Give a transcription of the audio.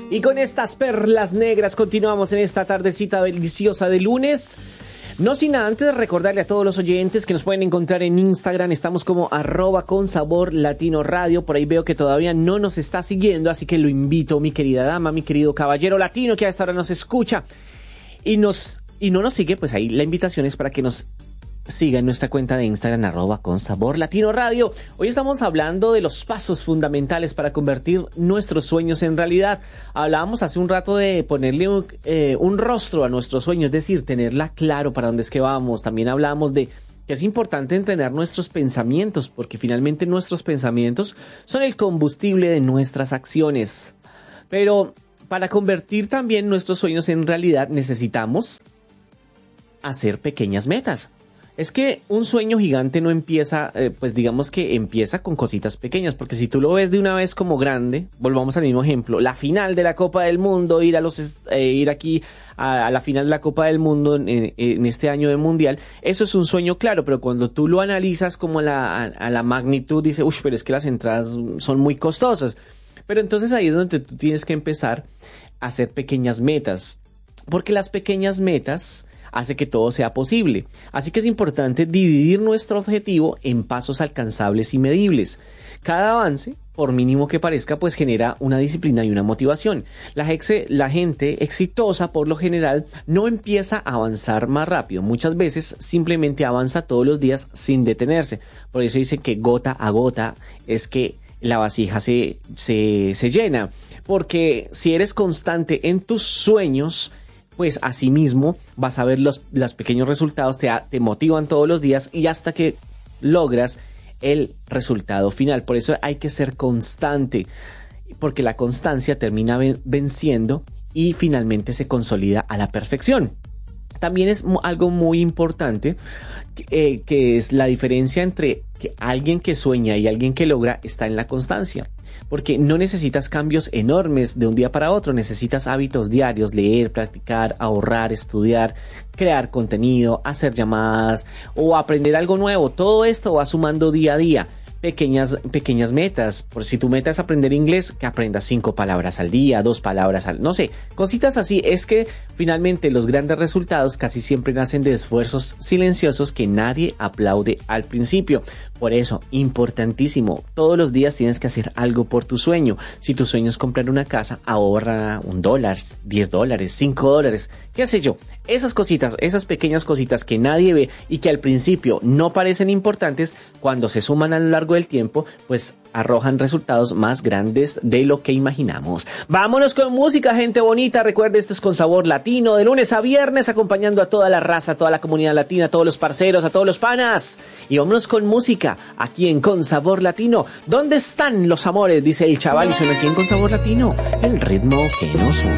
Y con estas perlas negras continuamos en esta tardecita deliciosa de lunes. No sin antes recordarle a todos los oyentes que nos pueden encontrar en Instagram. Estamos como @consaborlatinoradio. Por ahí veo que todavía no nos está siguiendo, así que lo invito, mi querida dama, mi querido caballero latino que a esta hora nos escucha y no nos sigue, pues ahí la invitación es para que nos siga en nuestra cuenta de Instagram @consaborlatinoradio. Hoy estamos hablando de los pasos fundamentales para convertir nuestros sueños en realidad. Hablábamos hace un rato de ponerle un rostro a nuestros sueños, es decir, tenerla claro para dónde es que vamos. También hablábamos de que es importante entrenar nuestros pensamientos, porque finalmente nuestros pensamientos son el combustible de nuestras acciones. Pero para convertir también nuestros sueños en realidad necesitamos hacer pequeñas metas. Es que un sueño gigante no empieza, pues digamos que empieza con cositas pequeñas, porque si tú lo ves de una vez como grande, volvamos al mismo ejemplo, la final de la Copa del Mundo, ir aquí a la final de la Copa del Mundo en este año de Mundial, eso es un sueño claro, pero cuando tú lo analizas como a la magnitud, dices, uy, pero es que las entradas son muy costosas. Pero entonces ahí es donde tú tienes que empezar a hacer pequeñas metas, porque las pequeñas metas hace que todo sea posible. Así que es importante dividir nuestro objetivo en pasos alcanzables y medibles. Cada avance, por mínimo que parezca, pues genera una disciplina y una motivación. La gente exitosa, por lo general, no empieza a avanzar más rápido. Muchas veces simplemente avanza todos los días sin detenerse. Por eso dicen que gota a gota es que la vasija se llena. Porque si eres constante en tus sueños, pues asimismo vas a ver los pequeños resultados, te motivan todos los días y hasta que logras el resultado final. Por eso hay que ser constante, porque la constancia termina venciendo y finalmente se consolida a la perfección. También es algo muy importante que es la diferencia entre que alguien que sueña y alguien que logra está en la constancia. Porque no necesitas cambios enormes de un día para otro, necesitas hábitos diarios, leer, practicar, ahorrar, estudiar, crear contenido, hacer llamadas o aprender algo nuevo. Todo esto va sumando día a día. Pequeñas metas. Por si tu meta es aprender inglés, que aprendas 5 palabras al día, 2 palabras no sé, cositas así. Es que finalmente los grandes resultados casi siempre nacen de esfuerzos silenciosos que nadie aplaude al principio. Por eso, importantísimo, todos los días tienes que hacer algo por tu sueño. Si tu sueño es comprar una casa, ahorra $1, $10, $5, qué sé yo. Esas cositas, esas pequeñas cositas que nadie ve y que al principio no parecen importantes, cuando se suman a lo largo del tiempo, pues arrojan resultados más grandes de lo que imaginamos. Vámonos con música, gente bonita. Recuerde, esto es Con Sabor Latino, de lunes a viernes, acompañando a toda la raza, a toda la comunidad latina, a todos los parceros, a todos los panas. Y vámonos con música, aquí en Con Sabor Latino. ¿Dónde están los amores? Dice el chaval, y suena aquí en Con Sabor Latino, el ritmo que nos une.